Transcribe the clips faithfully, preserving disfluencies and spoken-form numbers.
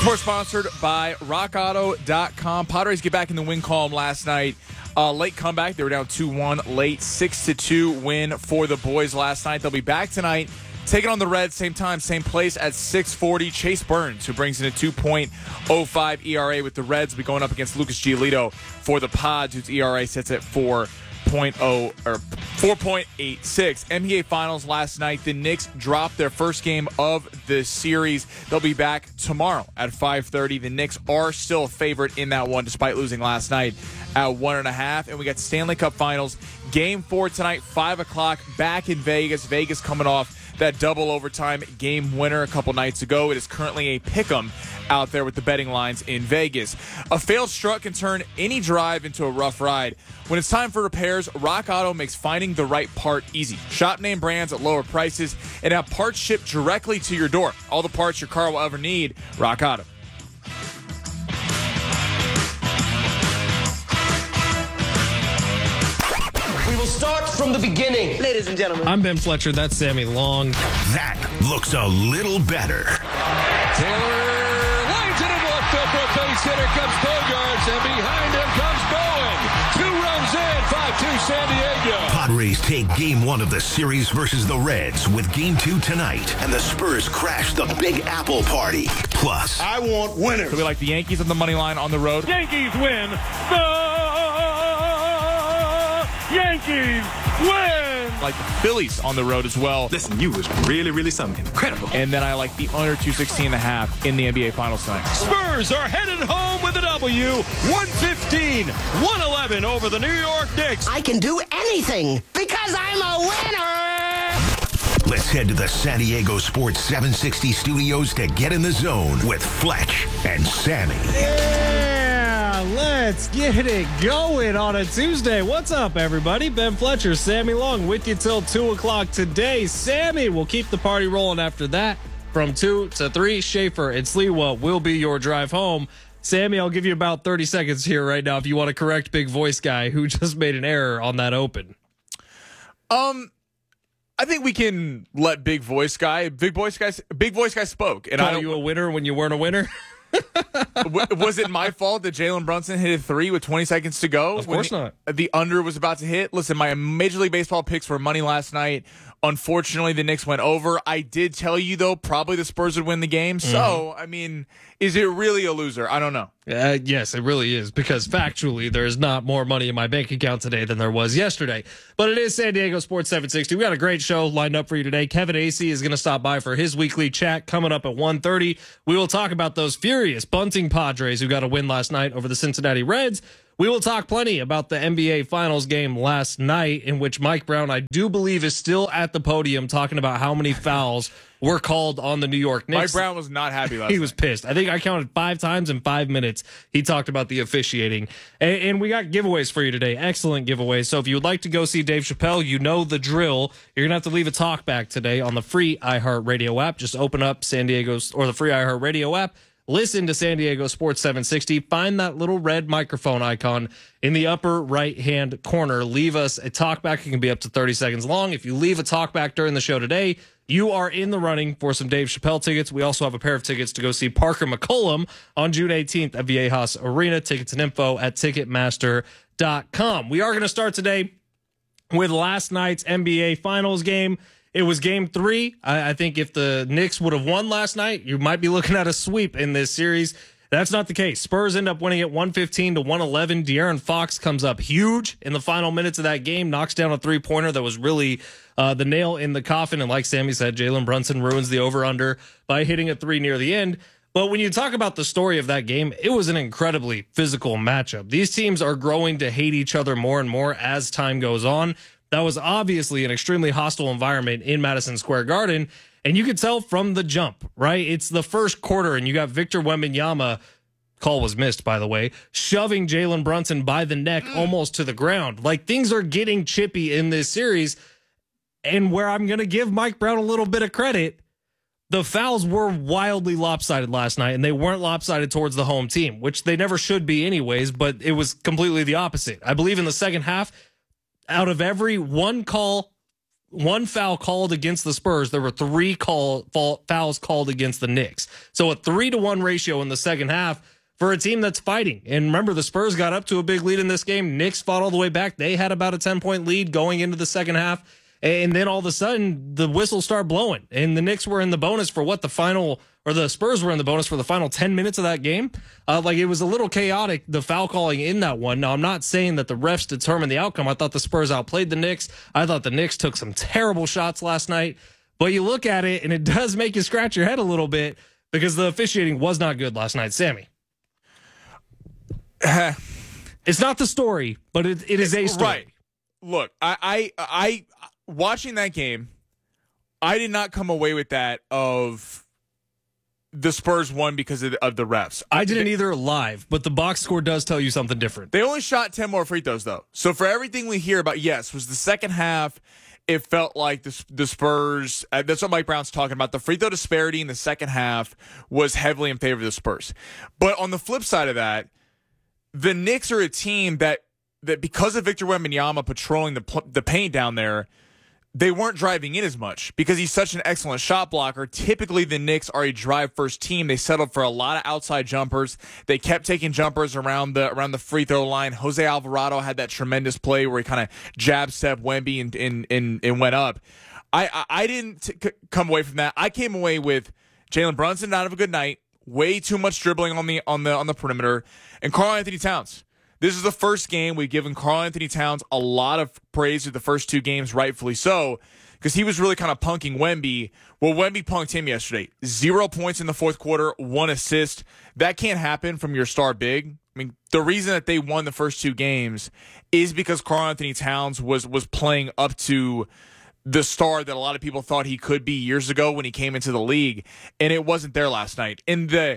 We're sponsored by rock auto dot com. Padres get back in the win column last night. Uh, late comeback. They were down two one. Late six to two win for the boys last night. They'll be back tonight, taking on the Reds. Same time, same place at six forty. Chase Burns, who brings in a two point oh five E R A with the Reds, will be going up against Lucas Giolito for the Pods, whose E R A sits at four point oh or four point eight six. N B A Finals last night. The Knicks dropped their first game of the series. They'll be back tomorrow at five thirty. The Knicks are still a favorite in that one, despite losing last night at one and a half. And we got Stanley Cup Finals game four tonight, five o'clock, back in Vegas. Vegas coming off that double overtime game winner a couple nights ago. It is currently a pick'em out there with the betting lines in Vegas. A failed strut can turn any drive into a rough ride. When it's time for repairs, Rock Auto makes finding the right part easy. Shop name brands at lower prices and have parts shipped directly to your door. All the parts your car will ever need, Rock Auto. We will start from the beginning. Ladies and gentlemen. I'm Ben Fletcher. That's Sammy Long. That looks a little better. Taylor lines it in left field for a base hit. Here comes Bogarts, and behind him comes Bowen. Two runs in, five two San Diego. Padres take game one of the series versus the Reds with game two tonight, and the Spurs crash the Big Apple party. Plus, I want winners. So we like the Yankees on the money line on the road. Yankees win. The Yankees win. Like the Phillies on the road as well. Listen, you was really, really something incredible. And then I like the under two sixteen and a half in the N B A Finals tonight. Spurs are headed home with a W. one fifteen, one eleven over the New York Knicks. I can do anything because I'm a winner. let's head to the San Diego Sports seven sixty studios to get in the zone with Fletch and Sammy. Yeah, let's get it going on a Tuesday. What's up, everybody? Ben Fletcher, Sammy Long with you till two o'clock today. Sammy will keep the party rolling after that. From two to three, Schaefer and Sliwa will be your drive home. Sammy, I'll give you about thirty seconds here right now if you want to correct Big Voice Guy who just made an error on that open. Um, I think we can let Big Voice Guy, Big Voice Guy, Big Voice Guy spoke. And Call I don't, you a winner when you weren't a winner? Was it my fault that Jalen Brunson hit a three with twenty seconds to go? Of course the, not. The under was about to hit. Listen, my Major League Baseball picks were money last night. Unfortunately, the Knicks went over. I did tell you, though, probably the Spurs would win the game. Mm-hmm. So, I mean, is it really a loser? I don't know. Uh, yes, it really is, because factually, there's not more money in my bank account today than there was yesterday. But it is San Diego Sports seven sixty. We got a great show lined up for you today. Kevin Acee is going to stop by for his weekly chat coming up at one thirty. We will talk about those furious bunting Padres who got a win last night over the Cincinnati Reds. We will talk plenty about the N B A Finals game last night, in which Mike Brown, I do believe, is still at the podium talking about how many fouls were called on the New York Knicks. Mike Brown was not happy last night. He was pissed. I think I counted five times in five minutes. He talked about the officiating. And, and we got giveaways for you today. Excellent giveaways. So if you would like to go see Dave Chappelle, you know the drill. You're going to have to leave a talkback today on the free iHeartRadio app. Just open up San Diego's or the free iHeartRadio app. Listen to San Diego Sports seven sixty. Find that little red microphone icon in the upper right-hand corner. Leave us a talkback. It can be up to thirty seconds long. If you leave a talkback during the show today, you are in the running for some Dave Chappelle tickets. We also have a pair of tickets to go see Parker McCollum on June eighteenth at Viejas Arena. Tickets and info at Ticketmaster dot com. We are going to start today with last night's N B A Finals game. It was game three. I, I think if the Knicks would have won last night, you might be looking at a sweep in this series. That's not the case. Spurs end up winning it one fifteen to one eleven. De'Aaron Fox comes up huge in the final minutes of that game, knocks down a three-pointer that was really uh, the nail in the coffin. And like Sammy said, Jalen Brunson ruins the over-under by hitting a three near the end. But when you talk about the story of that game, it was an incredibly physical matchup. These teams are growing to hate each other more and more as time goes on. That was obviously an extremely hostile environment in Madison Square Garden, and you could tell from the jump, right? It's the first quarter, and you got Victor Wembanyama, call was missed, by the way, shoving Jalen Brunson by the neck almost to the ground. Like, things are getting chippy in this series, and where I'm going to give Mike Brown a little bit of credit, the fouls were wildly lopsided last night, and they weren't lopsided towards the home team, which they never should be anyways, but it was completely the opposite. I believe in the second half, out of every one call one foul called against the Spurs, there were three call, fouls called against the Knicks. So a three to one ratio in the second half for a team that's fighting. And remember, the Spurs got up to a big lead in this game. Knicks fought all the way back. They had about a ten-point lead going into the second half. And then all of a sudden, the whistles start blowing. And the Knicks were in the bonus for what the final, or the Spurs were in the bonus for the final ten minutes of that game. Uh, like, it was a little chaotic, the foul calling in that one. Now, I'm not saying that the refs determined the outcome. I thought the Spurs outplayed the Knicks. I thought the Knicks took some terrible shots last night. But you look at it, and it does make you scratch your head a little bit because the officiating was not good last night. Sammy. It's not the story, but it, it is a story. Right. Look, I, I, I, watching that game, I did not come away with that of the Spurs won because of the, of the refs. I didn't either live, but the box score does tell you something different. They only shot ten more free throws, though. So for everything we hear about, yes, was the second half, it felt like the, the Spurs, uh, that's what Mike Brown's talking about. The free throw disparity in the second half was heavily in favor of the Spurs. But on the flip side of that, the Knicks are a team that, that because of Victor Wembanyama patrolling the the paint down there, they weren't driving in as much because he's such an excellent shot blocker. Typically, the Knicks are a drive-first team. They settled for a lot of outside jumpers. They kept taking jumpers around the around the free throw line. Jose Alvarado had that tremendous play where he kind of jab step Wemby and, and, and, and went up. I, I, I didn't t- c- come away from that. I came away with Jalen Brunson not have a good night. Way too much dribbling on the on the on the perimeter, and Karl-Anthony Towns. This is the first game we've given Karl-Anthony Towns a lot of praise through the first two games, rightfully so, because he was really kind of punking Wemby. Well, Wemby punked him yesterday. Zero points in the fourth quarter, one assist. That can't happen from your star big. I mean, the reason that they won the first two games is because Karl-Anthony Towns was was playing up to the star that a lot of people thought he could be years ago when he came into the league, and it wasn't there last night. And the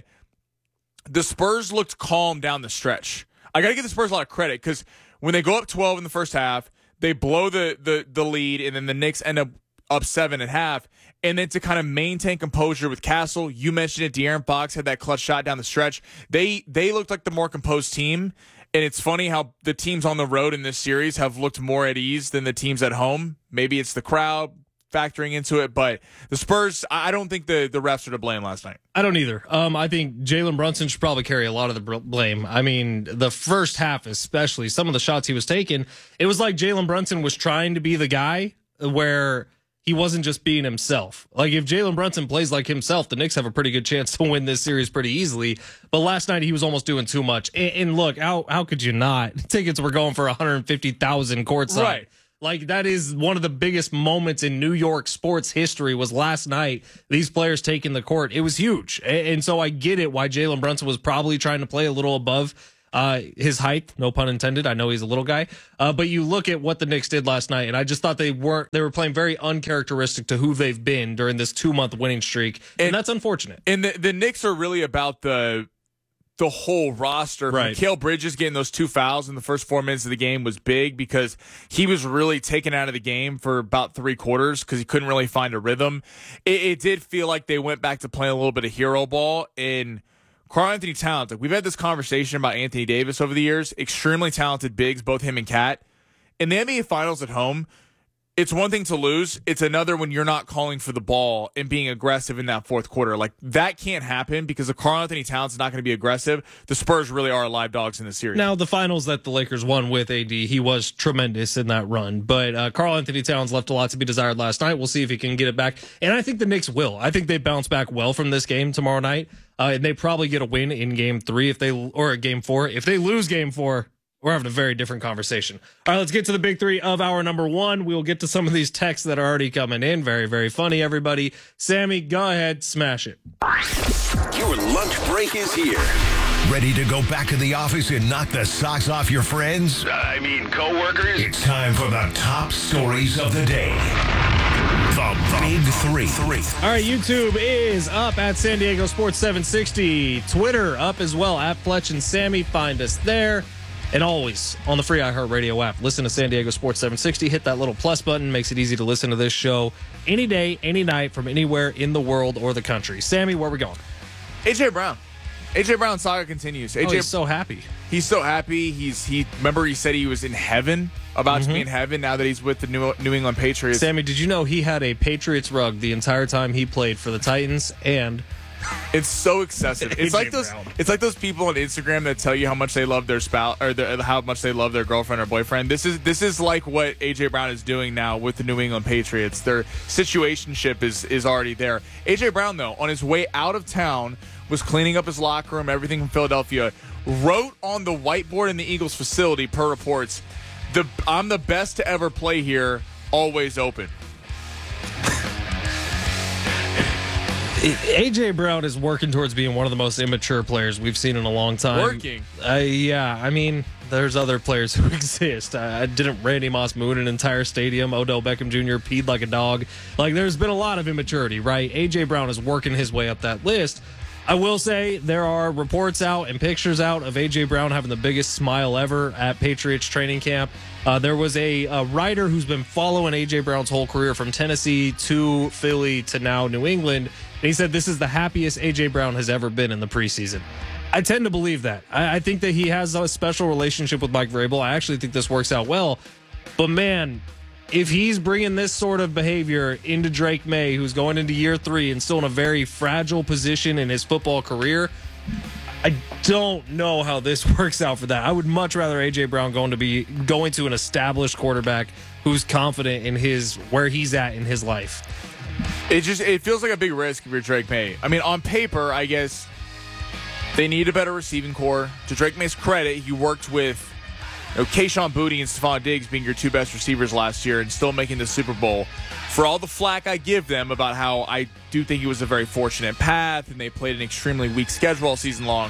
the Spurs looked calm down the stretch. I got to give the Spurs a lot of credit because when they go up twelve in the first half, they blow the, the, the lead, and then the Knicks end up up seven at half. And then to kind of maintain composure with Castle, you mentioned it, De'Aaron Fox had that clutch shot down the stretch. They they looked like the more composed team. And it's funny how the teams on the road in this series have looked more at ease than the teams at home. Maybe it's the crowd factoring into it, but the Spurs, I don't think the, the refs are to blame last night. I don't either. Um, I think Jalen Brunson should probably carry a lot of the blame. I mean, the first half especially, some of the shots he was taking, it was like Jalen Brunson was trying to be the guy where he wasn't just being himself. Like, if Jalen Brunson plays like himself, the Knicks have a pretty good chance to win this series pretty easily. But last night, he was almost doing too much. And, and look, how how could you not? Tickets were going for one hundred fifty thousand courtside. Right. Like, that is one of the biggest moments in New York sports history was last night, these players taking the court. It was huge. And, and so I get it why Jalen Brunson was probably trying to play a little above Uh, his height, no pun intended. I know he's a little guy. Uh, but you look at what the Knicks did last night, and I just thought they weren't, they were playing very uncharacteristic to who they've been during this two month winning streak. And, and that's unfortunate. And the, the Knicks are really about the, the whole roster. Right. Mikal Bridges getting those two fouls in the first four minutes of the game was big because he was really taken out of the game for about three quarters because he couldn't really find a rhythm. It, it did feel like they went back to playing a little bit of hero ball. And Karl-Anthony Towns, like, we've had this conversation about Anthony Davis over the years. Extremely talented bigs, both him and Cat. In the N B A Finals at home, it's one thing to lose. It's another when you're not calling for the ball and being aggressive in that fourth quarter. Like, that can't happen because if Karl-Anthony Towns is not going to be aggressive, the Spurs really are live dogs in this series. Now, the finals that the Lakers won with A D, he was tremendous in that run. But uh, Karl-Anthony Towns left a lot to be desired last night. We'll see if he can get it back. And I think the Knicks will. I think they bounce back well from this game tomorrow night. Uh, and they probably get a win in game three if they or game four. If they lose game four, we're having a very different conversation. All right, let's get to the big three of our number one. We'll get to some of these texts that are already coming in. Very, very funny, everybody. Sammy, go ahead, smash it. Your lunch break is here. Ready to go back to the office and knock the socks off your friends? I mean, coworkers? It's time for the top stories of the day. The Big Three. Three. All right, YouTube is up at San Diego Sports seven sixty. Twitter up as well at Fletch and Sammy. Find us there. And always on the free iHeartRadio app. Listen to San Diego Sports seven sixty. Hit that little plus button. Makes it easy to listen to this show any day, any night, from anywhere in the world or the country. Sammy, where are we going? A J Brown. A J Brown saga continues. A J, oh, he's so happy. He's so happy. He's he. Remember, he said he was in heaven about to be in heaven now that he's with the New, New England Patriots. Sammy, did you know he had a Patriots rug the entire time he played for the Titans? And It's so excessive. It's like those. Brown. It's like those people on Instagram that tell you how much they love their spouse or their, how much they love their girlfriend or boyfriend. This is this is like what A J Brown is doing now with the New England Patriots. Their situationship is is already there. A J Brown, though, on his way out of town, was cleaning up his locker room, everything from Philadelphia. Wrote on the whiteboard in the Eagles facility, per reports, "The I'm the best to ever play here. Always open." A J Brown is working towards being one of the most immature players we've seen in a long time. Working. Uh, yeah, I mean, there's other players who exist. Uh, didn't Randy Moss moon an entire stadium? Odell Beckham Junior peed like a dog. Like, there's been a lot of immaturity, right? A J Brown is working his way up that list. I will say there are reports out and pictures out of A J Brown having the biggest smile ever at Patriots training camp. Uh, there was a, a writer who's been following A J Brown's whole career from Tennessee to Philly to now New England. And he said this is the happiest A J Brown has ever been in the preseason. I tend to believe that. I, I think that he has a special relationship with Mike Vrabel. I actually think this works out well. But, man, if he's bringing this sort of behavior into Drake May, who's going into year three and still in a very fragile position in his football career, I don't know how this works out for that. I would much rather A J Brown going to be going to an established quarterback who's confident in his where he's at in his life. It just it feels like a big risk if you're Drake May. I mean, on paper, I guess they need a better receiving core. To Drake May's credit, he worked with you know, Kayshon Boutte and Stephon Diggs being your two best receivers last year and still making the Super Bowl. For all the flack I give them about how I do think it was a very fortunate path and they played an extremely weak schedule all season long,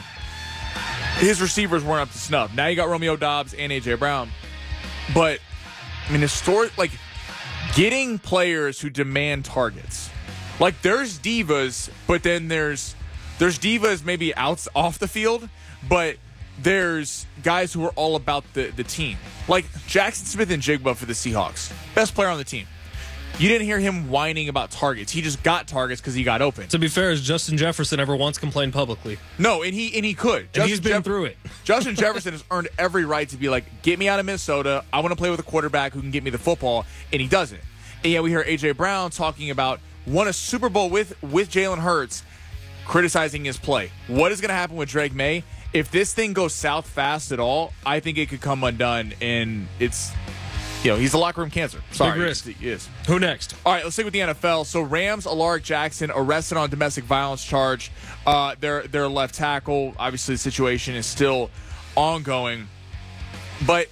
his receivers weren't up to snuff. Now you got Romeo Doubs and A J Brown. But, I mean, historic, like, getting players who demand targets. Like, there's divas, but then there's there's divas maybe out off the field, but there's guys who are all about the, the team. Like Jackson Smith and Jigba for the Seahawks. Best player on the team. You didn't hear him whining about targets. He just got targets because he got open. To be fair, has Justin Jefferson ever once complained publicly? No, and he and he could. And Justin he's been Jeff- through it. Justin Jefferson has earned every right to be like, get me out of Minnesota. I want to play with a quarterback who can get me the football, and he doesn't. And yet we hear A J Brown talking about won a Super Bowl with, with Jalen Hurts, criticizing his play. What is going to happen with Drake May? If this thing goes south fast at all, I think it could come undone, and it's, you know, he's a locker room cancer. Sorry. Big risk. He is. Who next? All right, let's stick with the N F L. So Rams, Alaric Jackson arrested on domestic violence charge. Uh, their their left tackle. Obviously, the situation is still ongoing. But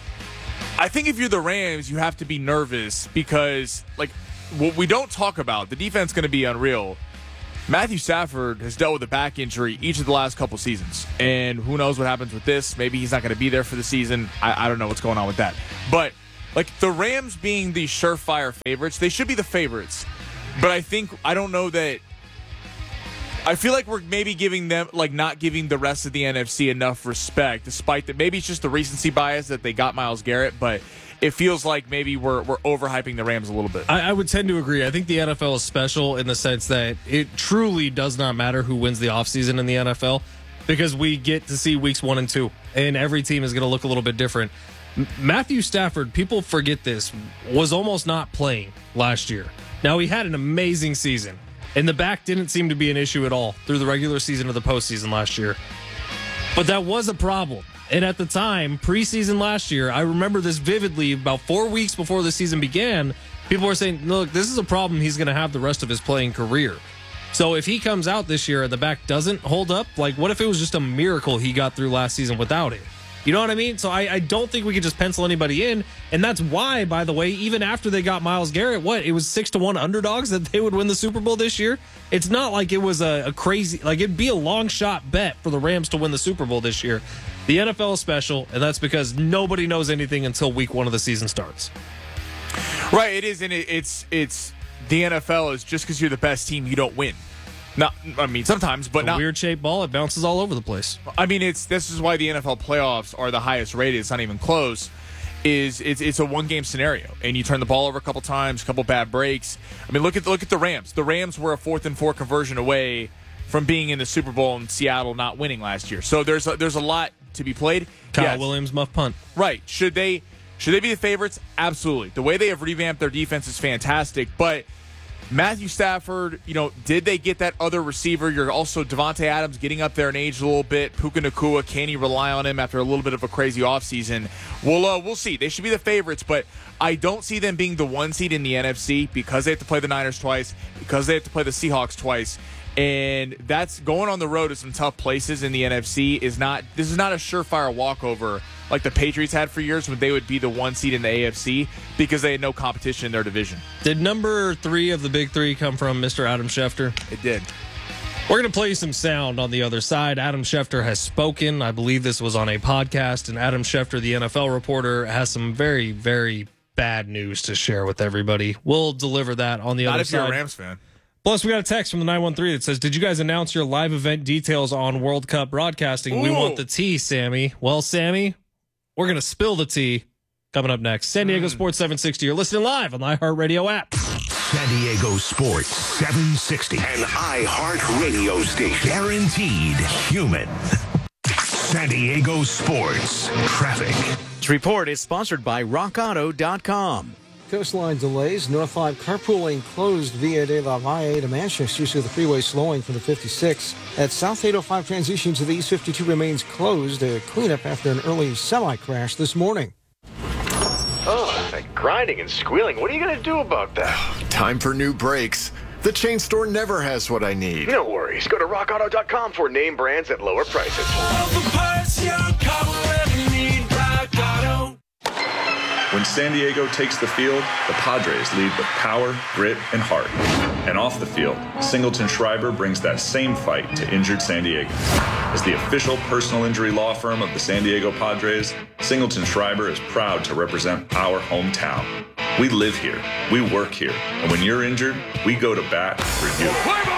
I think if you're the Rams, you have to be nervous because, like, what we don't talk about, the defense is going to be unreal. Matthew Stafford has dealt with a back injury each of the last couple seasons. And who knows what happens with this. Maybe he's not going to be there for the season. I, I don't know what's going on with that. But, like, the Rams being the surefire favorites, they should be the favorites. But I think, I don't know that, I feel like we're maybe giving them, like, not giving the rest of the N F C enough respect, despite that maybe it's just the recency bias that they got Myles Garrett, but it feels like maybe we're we're overhyping the Rams a little bit. I, I would tend to agree. I think the N F L is special in the sense that it truly does not matter who wins the offseason in the N F L because we get to see weeks one and two, and every team is going to look a little bit different. M- Matthew Stafford, people forget this, was almost not playing last year. Now, he had an amazing season, and the back didn't seem to be an issue at all through the regular season or the postseason last year. But that was a problem. And at the time, preseason last year, I remember this vividly. About four weeks before the season began, people were saying, look, this is a problem he's going to have the rest of his playing career. So if he comes out this year and the back doesn't hold up, like, what if it was just a miracle he got through last season without it? You know what I mean? So I, I don't think we could just pencil anybody in. And that's why, by the way, even after they got Myles Garrett, what, it was six to one underdogs that they would win the Super Bowl this year? It's not like it was a, a crazy, like, it'd be a long shot bet for the Rams to win the Super Bowl this year. The N F L is special, and that's because nobody knows anything until week one of the season starts. Right, it is, and it, it's it's the N F L is just because you're the best team, you don't win. Not, I mean, sometimes, but a not. Weird shaped ball, it bounces all over the place. I mean, it's this is why the N F L playoffs are the highest rated. It's not even close. Is it's it's a one game scenario, and you turn the ball over a couple times, a couple bad breaks. I mean, look at look at the Rams. The Rams were a fourth and four conversion away from being in the Super Bowl in Seattle, not winning last year. So there's a, there's a lot to be played. Kyle yes. Williams muff punt. Right? Should they Should they be the favorites? Absolutely. The way they have revamped their defense is fantastic, but Matthew Stafford, you know, did they get that other receiver? You're also Devontae Adams getting up there in age a little bit. Puka Nacua, can he rely on him after a little bit of a crazy offseason? We'll, uh, we'll see. They should be the favorites, but I don't see them being the one seed in the N F C because they have to play the Niners twice, because they have to play the Seahawks twice. And that's going on the road to some tough places in the N F C is not, this is not a surefire walkover like the Patriots had for years when they would be the one seed in the A F C because they had no competition in their division. Did number three of the big three come from Mister Adam Schefter? It did. We're going to play you some sound on the other side. Adam Schefter has spoken. I believe this was on a podcast, and Adam Schefter, the N F L reporter, has some very, very bad news to share with everybody. We'll deliver that on the Not other if side. you're a Rams fan. Plus, we got a text from the nine one three that says, did you guys announce your live event details on World Cup broadcasting? Ooh. We want the tea, Sammy. Well, Sammy, we're going to spill the tea coming up next. San Diego mm. Sports seven sixty. You're listening live on the iHeartRadio app. San Diego Sports seven sixty. An iHeartRadio station. Guaranteed human. San Diego Sports traffic. This report is sponsored by rock auto dot com. Coastline delays. North five carpooling closed via De La Valle to Manchester, so the freeway slowing from the fifty-six. At South eight oh five transition to the East fifty-two remains closed. A cleanup after an early semi-crash this morning. Oh, that grinding and squealing. What are you going to do about that? Time for new brakes. The chain store never has what I need. No worries. Go to rock auto dot com for name brands at lower prices. When San Diego takes the field, the Padres lead with power, grit, and heart. And off the field, Singleton Schreiber brings that same fight to injured San Diegans. As the official personal injury law firm of the San Diego Padres, Singleton Schreiber is proud to represent our hometown. We live here, we work here, and when you're injured, we go to bat for you.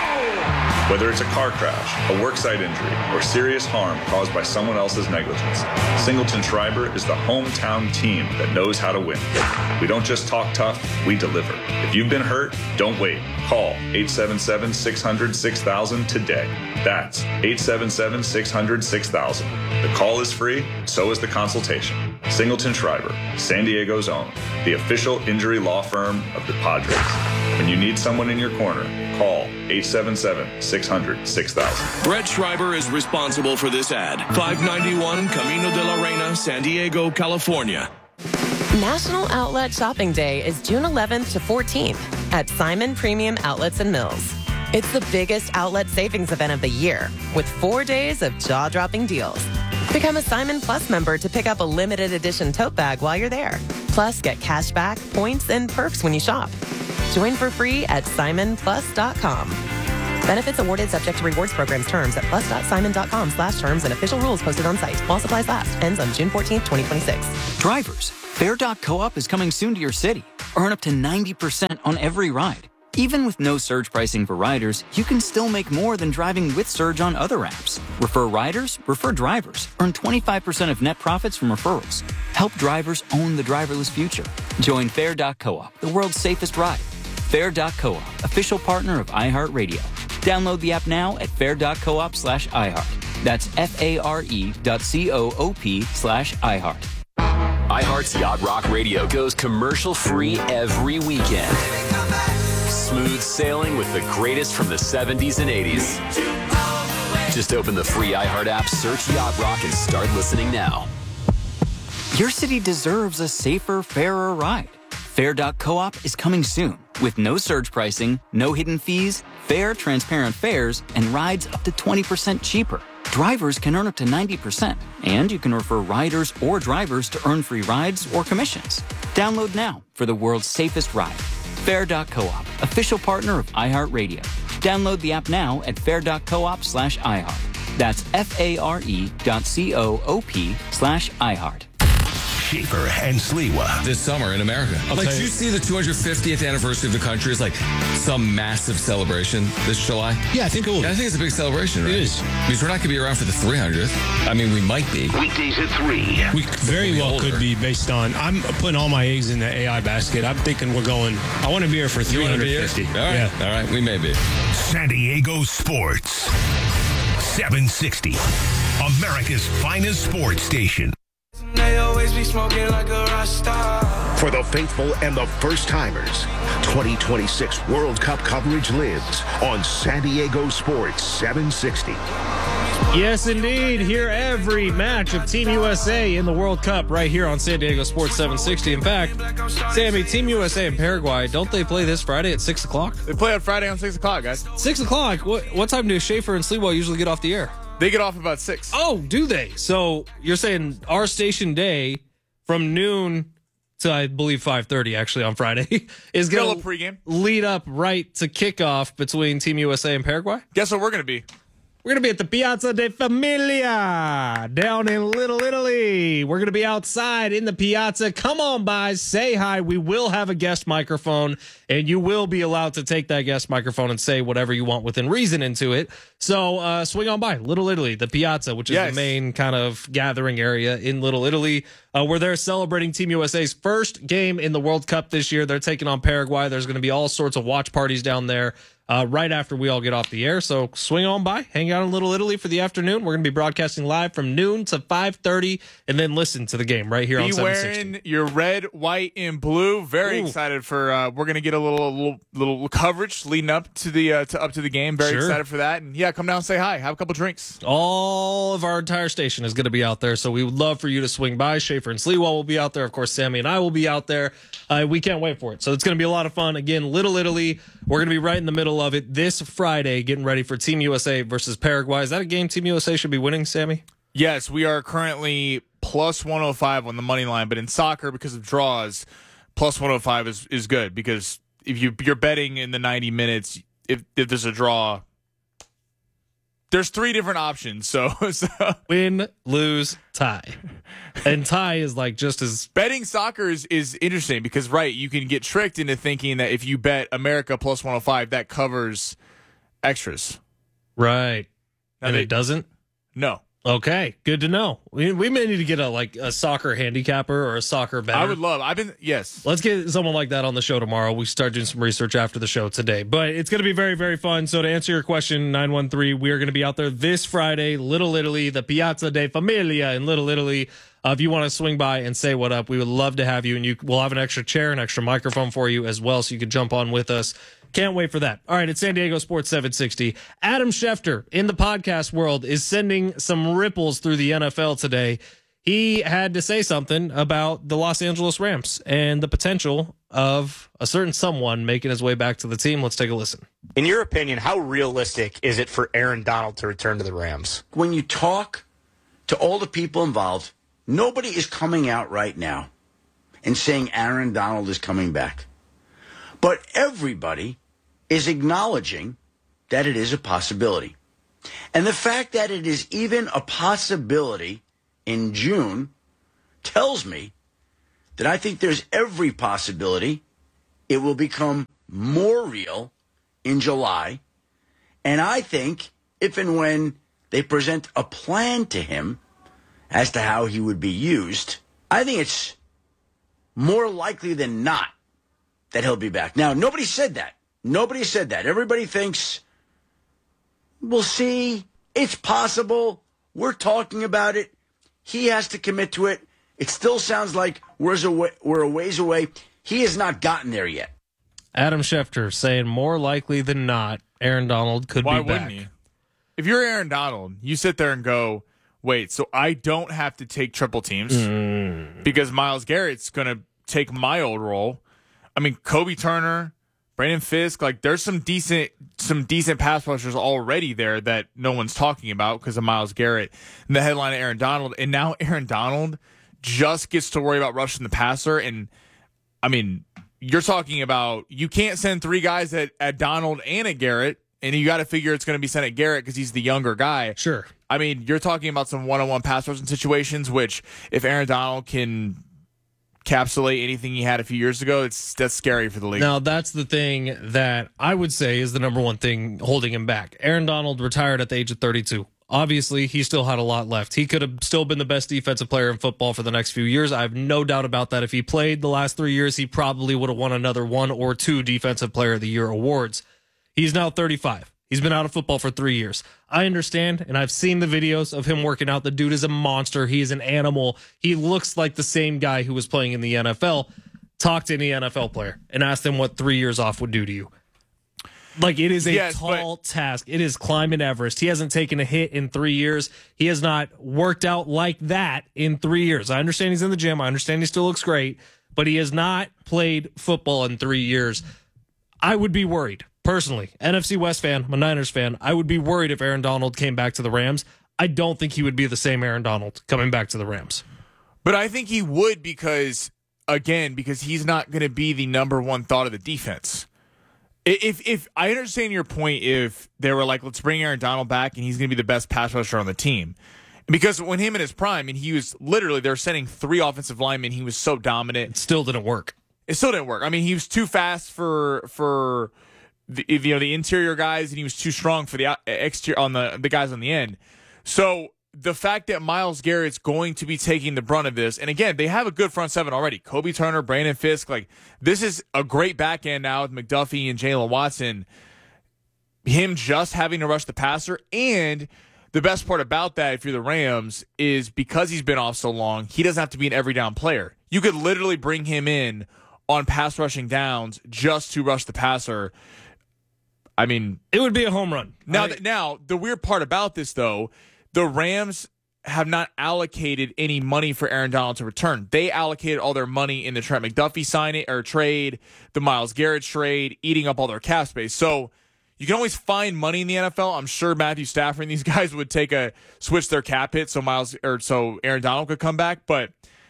Whether it's a car crash, a worksite injury, or serious harm caused by someone else's negligence, Singleton Schreiber is the hometown team that knows how to win. We don't just talk tough, we deliver. If you've been hurt, don't wait. Call eight seven seven, six hundred, six thousand today. That's eight seven seven, six hundred, six thousand. The call is free, so is the consultation. Singleton Schreiber, San Diego's own, the official injury law firm of the Padres. When you need someone in your corner, call eight seven seven, six hundred, six thousand. Brett Schreiber is responsible for this ad. five ninety-one Camino de la Reina, San Diego, California. National Outlet Shopping Day is June eleventh to fourteenth at Simon Premium Outlets and Mills. It's the biggest outlet savings event of the year with four days of jaw-dropping deals. Become a Simon Plus member to pick up a limited edition tote bag while you're there. Plus, get cash back, points, and perks when you shop. Join for free at simon plus dot com. Benefits awarded subject to rewards programs terms at plus dot simon dot com slash terms and official rules posted on site. While supplies last. Ends on June fourteenth, twenty twenty-six. Drivers, Fair dot co-op is coming soon to your city. Earn up to ninety percent on every ride. Even with no surge pricing for riders, you can still make more than driving with Surge on other apps. Refer riders, refer drivers. Earn twenty-five percent of net profits from referrals. Help drivers own the driverless future. Join Fair dot co-op, the world's safest ride. Fair dot co-op, official partner of iHeartRadio. Download the app now at fair dot coop slash iHeart. That's F-A-R-E dot C-O-O-P slash iHeart. iHeart's Yacht Rock Radio goes commercial-free every weekend. Smooth sailing with the greatest from the seventies and eighties. Just open the free iHeart app, search Yacht Rock, and start listening now. Your city deserves a safer, fairer ride. Fair dot coop is coming soon with no surge pricing, no hidden fees, fair, transparent fares, and rides up to twenty percent cheaper. Drivers can earn up to ninety percent, and you can refer riders or drivers to earn free rides or commissions. Download now for the world's safest ride. Fair dot coop, official partner of iHeartRadio. Download the app now at fair dot coop slash iHeart. That's F-A-R-E dot C-O-O-P slash iHeart. Schaefer and Sliwa. This summer in America. I'll like, you. do you see the two hundred fiftieth anniversary of the country is like some massive celebration this July? Yeah, I think it will. Yeah, I think it's a big celebration, right? It is. Because we're not going to be around for the three hundredth. I mean, we might be. Weekdays at three. We very well older. Could be based on, I'm putting all my eggs in the A I basket. I'm thinking we're going, I want to be here for three hundred fifty. All right. Yeah. All right. We may be. San Diego Sports. seven sixty. America's finest sports station. They always be smoking like a Rasta. For the faithful and the first-timers, twenty twenty-six World Cup coverage lives on San Diego Sports seven sixty. Yes, indeed. Hear every match of Team U S A in the World Cup right here on San Diego Sports seven sixty. In fact, Sammy, Team U S A and Paraguay, don't they play this Friday at six o'clock? They play on Friday on six o'clock, guys. six o'clock? What, what time do Schaefer and Sliwa usually get off the air? They get off about six. Oh, do they? So you're saying our station day from noon to, I believe, five thirty, actually, on Friday, is going to lead up right to kickoff between Team U S A and Paraguay? Guess what we're going to be? We're going to be at the Piazza de Familia down in Little Italy. We're going to be outside in the Piazza. Come on by, say hi. We will have a guest microphone, and you will be allowed to take that guest microphone and say whatever you want within reason into it. So uh, swing on by, Little Italy, the Piazza, which is yes. the main kind of gathering area in Little Italy. Uh, where they're celebrating Team U S A's first game in the World Cup this year. They're taking on Paraguay. There's going to be all sorts of watch parties down there uh, right after we all get off the air. So swing on by, hang out in Little Italy for the afternoon. We're going to be broadcasting live from noon to five thirty, and then listen to the game right here be on seven sixty. Wearing your red, white, and blue. Very Ooh. excited for. Uh, we're going to get a little, little, little coverage leading up to the uh, to up to the game. Very Sure. excited for that. And yeah, come down and say hi. Have a couple drinks. All of our entire station is going to be out there, so we would love for you to swing by. Schaefer and Sliwa will be out there. Of course, Sammy and I will be out there. Uh, we can't wait for it. So it's going to be a lot of fun. Again, Little Italy. We're going to be right in the middle of it this Friday, getting ready for Team U S A versus Paraguay. Is that a game Team U S A should be winning, Sammy? Yes, we are currently plus one oh five on the money line, but in soccer, because of draws, plus one oh five is, is good, because if you, you're betting in the ninety minutes, if, if there's a draw, there's three different options. So, so win, lose, tie. And tie is like just as betting soccer is, is interesting because, right, you can get tricked into thinking that if you bet America plus one oh five, that covers extras. Right. Now and they, it doesn't? No. Okay, good to know. We, we may need to get a like a soccer handicapper or a soccer bettor. I would love. I've been yes. Let's get someone like that on the show tomorrow. We start doing some research after the show today, but it's going to be very very fun. So to answer your question, nine one three, we are going to be out there this Friday, Little Italy, the Piazza de Familia in Little Italy. Uh, if you want to swing by and say what up, we would love to have you, and you we'll have an extra chair, an extra microphone for you as well, so you can jump on with us. Can't wait for that. All right, it's San Diego Sports seven sixty. Adam Schefter in the podcast world is sending some ripples through the N F L today. He had to say something about the Los Angeles Rams and the potential of a certain someone making his way back to the team. Let's take a listen. In your opinion, how realistic is it for Aaron Donald to return to the Rams? When you talk to all the people involved, nobody is coming out right now and saying Aaron Donald is coming back. But everybody is acknowledging that it is a possibility. And the fact that it is even a possibility in June tells me that I think there's every possibility it will become more real in July. And I think if and when they present a plan to him as to how he would be used, I think it's more likely than not that he'll be back. Now, nobody said that. Nobody said that. Everybody thinks, we'll see. It's possible. We're talking about it. He has to commit to it. It still sounds like we're a, way, we're a ways away. He has not gotten there yet. Adam Schefter saying more likely than not, Aaron Donald could Why be back. Wouldn't he? If you're Aaron Donald, you sit there and go, wait, so I don't have to take triple teams mm. because Myles Garrett's going to take my old role. I mean, Kobe Turner, Brandon Fisk, like there's some decent some decent pass rushers already there that no one's talking about because of Myles Garrett and the headline of Aaron Donald. And now Aaron Donald just gets to worry about rushing the passer. And, I mean, you're talking about you can't send three guys at, at Donald and at Garrett, and you got to figure it's going to be sent at Garrett because he's the younger guy. Sure. I mean, you're talking about some one-on-one pass rushing situations, which if Aaron Donald can encapsulate anything he had a few years ago, it's that's scary for the league. Now, that's the thing that I would say is the number one thing holding him back. Aaron Donald retired at the age of thirty-two. Obviously, he still had a lot left. He could have still been the best defensive player in football for the next few years. I have no doubt about that. If he played the last three years, he probably would have won another one or two Defensive Player of the Year awards. He's now thirty-five. He's been out of football for three years. I understand, and I've seen the videos of him working out. The dude is a monster. He is an animal. He looks like the same guy who was playing in the N F L. Talk to any N F L player and ask them what three years off would do to you. Like, it is a yes, tall but- task. It is climbing Everest. He hasn't taken a hit in three years. He has not worked out like that in three years. I understand he's in the gym. I understand he still looks great, but he has not played football in three years. I would be worried, personally. N F C West fan, I'm a Niners fan. I would be worried if Aaron Donald came back to the Rams. I don't think he would be the same Aaron Donald coming back to the Rams. But I think he would because, again, because he's not going to be the number one thought of the defense. If if I understand your point, if they were like, let's bring Aaron Donald back and he's going to be the best pass rusher on the team. Because when him in his prime, and he was literally, they're sending three offensive linemen, he was so dominant. It still didn't work. It still didn't work. I mean, he was too fast for for the, you know, the interior guys, and he was too strong for the exterior on the the guys on the end. So the fact that Myles Garrett's going to be taking the brunt of this, and again, they have a good front seven already. Kobe Turner, Brandon Fisk, like this is a great back end now with McDuffie and Jalen Watson. Him just having to rush the passer, and the best part about that, if you're the Rams, is because he's been off so long, he doesn't have to be an every down player. You could literally bring him in on pass rushing downs just to rush the passer. I mean, it would be a home run. Now, I... th- now the weird part about this, though, the Rams have not allocated any money for Aaron Donald to return. They allocated all their money in the Trent McDuffie signing or trade, the Myles Garrett trade, eating up all their cap space. So you can always find money in the N F L. I'm sure Matthew Stafford and these guys would take a switch their cap hit so Miles or so Aaron Donald could come back. But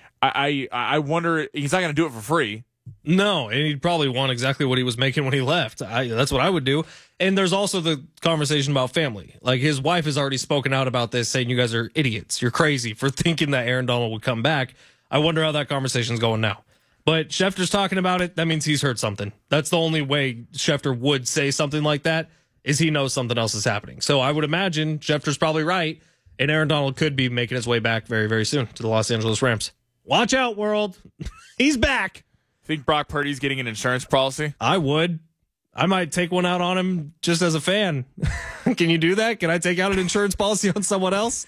I I, I wonder, he's not going to do it for free. No, and he'd probably want exactly what he was making when he left. I, that's what I would do. And there's also the conversation about family. Like, his wife has already spoken out about this, saying you guys are idiots. You're crazy for thinking that Aaron Donald would come back. I wonder how that conversation's going now. But Schefter's talking about it. That means he's heard something. That's the only way Schefter would say something like that, is he knows something else is happening. So I would imagine Schefter's probably right, and Aaron Donald could be making his way back very, very soon to the Los Angeles Rams. Watch out, world. He's back. Think Brock Purdy's getting an insurance policy? I would. I might take one out on him just as a fan. Can you do that? Can I take out an insurance policy on someone else?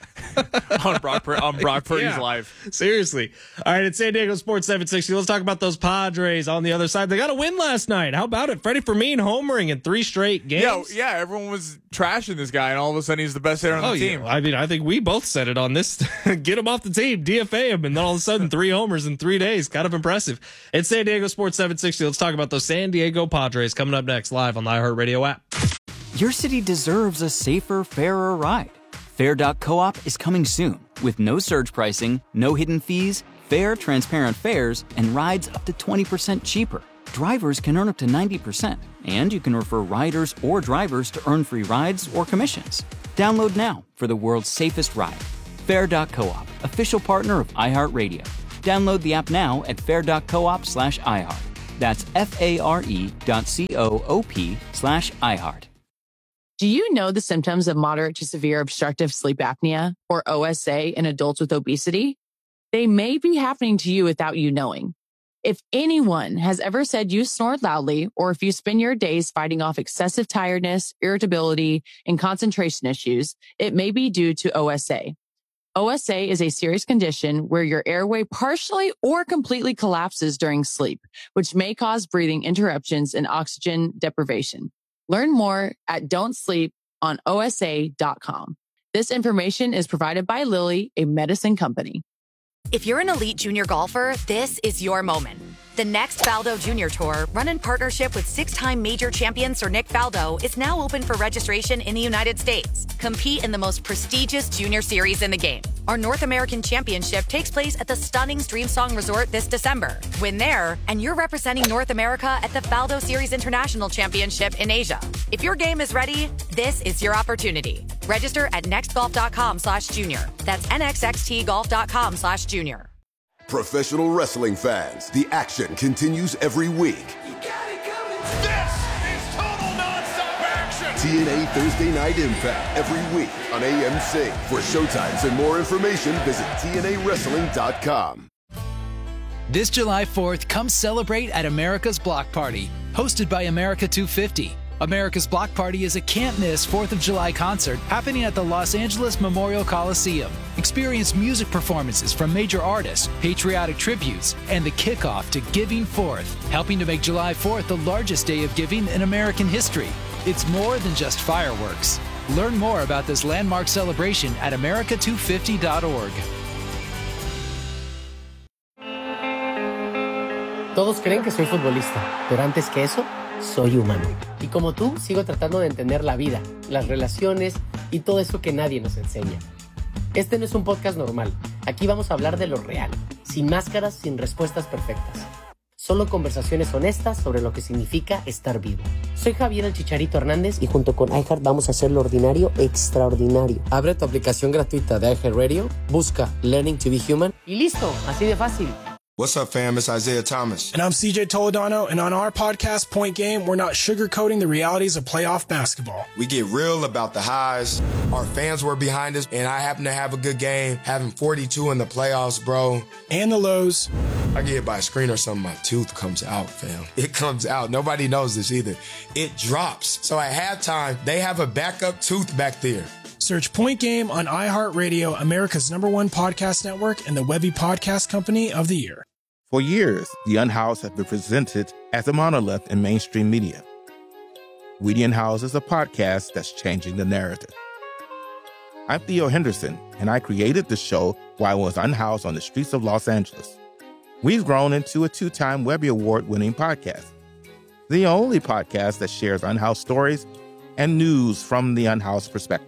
on Brock, Pur- on Brock Purdy's yeah, life. Seriously. All right, it's San Diego Sports seven sixty. Let's talk about those Padres on the other side. They got a win last night. How about it? Freddie Fermin homering in three straight games. Yeah, yeah, everyone was trashing this guy, and all of a sudden he's the best hitter on oh, the team. Yeah. I mean, I think we both said it on this. Get him off the team, D F A him, and then all of a sudden three homers in three days. Kind of impressive. It's San Diego Sports seven sixty. Let's talk about those San Diego Padres coming up next live on the iHeartRadio app. Your city deserves a safer, fairer ride. Fair dot coop is coming soon with no surge pricing, no hidden fees, fair, transparent fares, and rides up to twenty percent cheaper. Drivers can earn up to ninety percent, and you can refer riders or drivers to earn free rides or commissions. Download now for the world's safest ride. Fair dot coop, official partner of iHeartRadio. Download the app now at fair dot coop slash iHeart. That's F-A-R-E dot C-O-O-P slash iHeart. Do you know the symptoms of moderate to severe obstructive sleep apnea, or O S A, in adults with obesity? They may be happening to you without you knowing. If anyone has ever said you snore loudly, or if you spend your days fighting off excessive tiredness, irritability, and concentration issues, it may be due to O S A. O S A is a serious condition where your airway partially or completely collapses during sleep, which may cause breathing interruptions and oxygen deprivation. Learn more at don't sleep on O S A dot com. This information is provided by Lilly, a medicine company. If you're an elite junior golfer, this is your moment. The next Faldo Junior Tour, run in partnership with six-time major champion Sir Nick Faldo, is now open for registration in the United States. Compete in the most prestigious junior series in the game. Our North American Championship takes place at the stunning Streamsong Resort this December. Win there, and you're representing North America at the Faldo Series International Championship in Asia. If your game is ready, this is your opportunity. Register at nextgolf.com slash junior. That's nxxtgolf.com slash junior. Professional wrestling fans, the action continues every week. This is total nonstop action! T N A Thursday Night Impact every week on A M C. For showtimes and more information, visit T N A wrestling dot com. This July fourth, come celebrate at America's Block Party, hosted by America two fifty. America's Block Party is a can't-miss fourth of July concert happening at the Los Angeles Memorial Coliseum. Experience music performances from major artists, patriotic tributes, and the kickoff to Giving Fourth, helping to make July fourth the largest day of giving in American history. It's more than just fireworks. Learn more about this landmark celebration at america two fifty dot org. Todos creen que soy futbolista, pero antes que eso, soy humano. Y como tú, sigo tratando de entender la vida, las relaciones y todo eso que nadie nos enseña. Este no es un podcast normal. Aquí vamos a hablar de lo real, sin máscaras, sin respuestas perfectas. Solo conversaciones honestas sobre lo que significa estar vivo. Soy Javier el Chicharito Hernández y junto con iHeart vamos a hacer lo ordinario extraordinario. Abre tu aplicación gratuita de iHeartRadio, busca Learning to be Human y listo, así de fácil. What's up, fam? It's Isaiah Thomas. And I'm C J Toledano, and on our podcast, Point Game, we're not sugarcoating the realities of playoff basketball. We get real about the highs. Our fans were behind us, and I happen to have a good game, having forty-two in the playoffs, bro. And the lows. I get hit by a screen or something, my tooth comes out, fam. It comes out. Nobody knows this either. It drops. So at halftime, they have a backup tooth back there. Search Point Game on iHeartRadio, America's number one podcast network, and the Webby Podcast Company of the Year. For years, The Unhoused has been presented as a monolith in mainstream media. We the Unhoused is a podcast that's changing the narrative. I'm Theo Henderson, and I created the show while I was unhoused on the streets of Los Angeles. We've grown into a two-time Webby Award-winning podcast, the only podcast that shares unhoused stories and news from the unhoused perspective.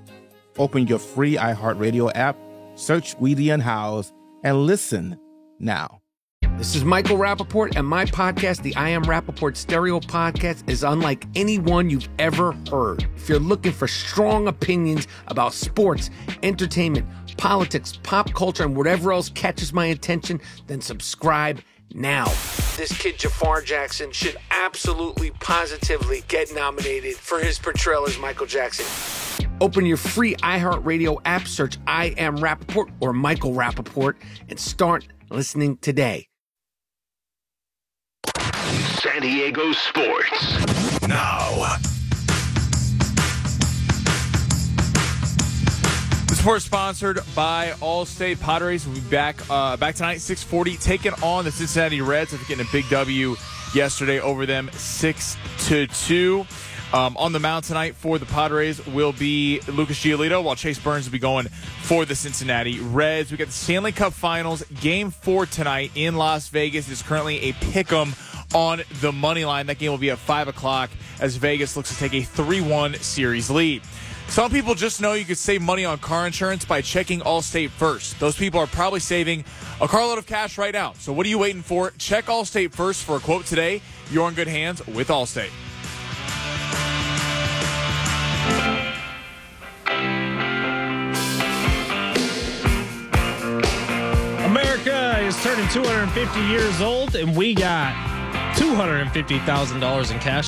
Open your free iHeartRadio app, search We the Unhoused, and listen now. This is Michael Rappaport, and my podcast, the I Am Rappaport Stereo Podcast, is unlike any one you've ever heard. If you're looking for strong opinions about sports, entertainment, politics, pop culture, and whatever else catches my attention, then subscribe now. This kid, Jafar Jackson, should absolutely, positively get nominated for his portrayal as Michael Jackson. Open your free iHeartRadio app, search I Am Rappaport or Michael Rappaport, and start listening today. San Diego Sports. Now. The sport sponsored by Allstate. Padres will be back uh, back tonight, six forty, taking on the Cincinnati Reds after getting a big W yesterday over them, six to two. Um, on the mound tonight for the Padres will be Lucas Giolito, while Chase Burns will be going for the Cincinnati Reds. We got the Stanley Cup Finals, Game four tonight in Las Vegas. It is currently a pick'em on the money line. That game will be at five o'clock as Vegas looks to take a three one series lead. Some people just know you could save money on car insurance by checking Allstate first. Those people are probably saving a carload of cash right now. So what are you waiting for? Check Allstate first for a quote today. You're in good hands with Allstate. America is turning two hundred fifty years old, and we got two hundred fifty thousand dollars in cash